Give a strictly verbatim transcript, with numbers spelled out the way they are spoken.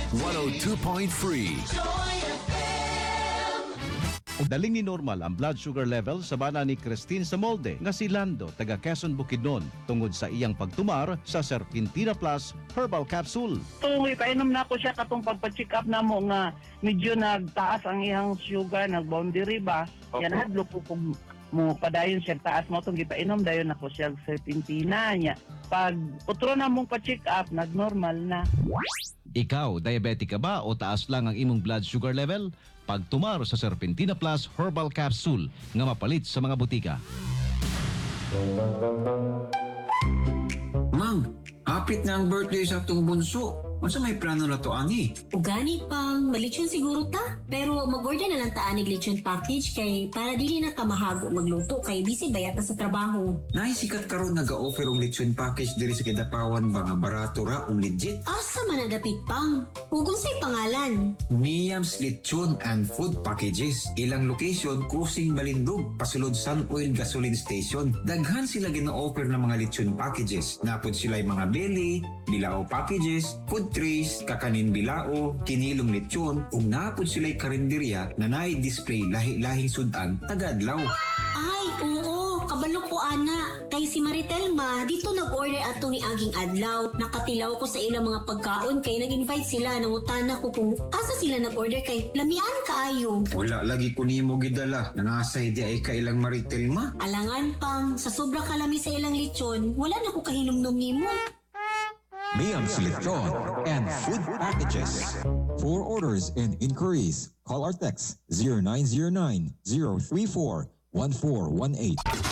one oh two point three. Daling ni normal ang blood sugar level sa bana ni Christine sa molde nga si Lando taga Quezon Bukidnon tungod sa iyang pagtumar sa Serpentina Plus Herbal Capsule. Kung ipainom na ako siya katong pagpa-check up na mo nga medyo nagtaas ang iyang sugar, nag-boundary ba? Okay. Yan hadlo po kung mo padayon siya taas mo itong ipainom dayon ako siya Serpentina niya. Pag utro na mong pa-check up, nag-normal na. Ikaw, diabetic ka ba o taas lang ang imong blood sugar level? Pagtumar sa Serpentina Plus Herbal Capsule nga mapalit sa mga butika. Mang, hapit na ang birthday sa atong bunso. Unsa may plano na to, ani? Ugani pang malitsyon siguro ta. Pero mag-order na lang ta anig lechon package kay para dili na ka mahago magluto kay busy bayat na sa trabaho. Naisikat karon naga-offer og lechon package diri sa Kidapawan ba nga barato ra ug legit? Asa man nagapit pang? Ugong say pangalan. Miam's Lechon and Food Packages. Ilang location, Kusing Balindog, pasulod Sun Oil Gasoline Station. Daghan sila gina-offer ng mga lechon packages. Napod sila yung mga belly, bilao packages, food trays, kakanin bilao, kinilong lechon, ug napod sila yung karinderya na nai-display lahi-lahing sudan tagadlaw. Ay, oo, kabalo ko ana. Kay si Maritel ma, dito nag-order ato ni aging adlaw. Nakatilaw ko sa ilang mga pagkaon kay nag-invite sila. Nangutana ko kung asa sila nag-order kay lamian kaayo. Wala lagi ko nimo gidala. Nanasay di ay kailang Maritel ma. Alangan pang, sa sobra kalami sa ilang lechon, wala na ko kahinumnom nimo. Miam's Lechon and Food Packages. For orders and inquiries, call or text zero nine zero nine, zero three four, one four one eight.